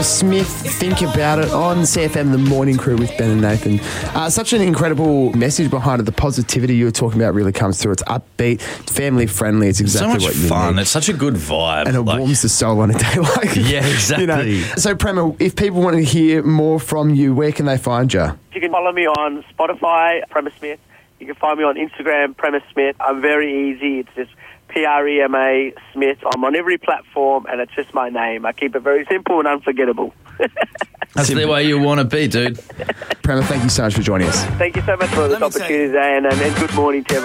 Smith, Think About It on CFM, the morning crew with Ben and Nathan. Such an incredible message behind it. The positivity you were talking about really comes through. It's upbeat, family friendly. It's exactly so much what you fun. need. It's such a good vibe. And it warms the soul on a day like Yeah, exactly. So, Prema, if people want to hear more from you, where can they find you? You can follow me on Spotify, Prema Smith. You can find me on Instagram, Prema Smith. I'm very easy. It's just Prema Smith. I'm on every platform, and it's just my name. I keep it very simple and unforgettable. That's the way you want to be, dude. Prema, thank you so much for joining us. Thank you so much for this opportunity today, and good morning to everyone.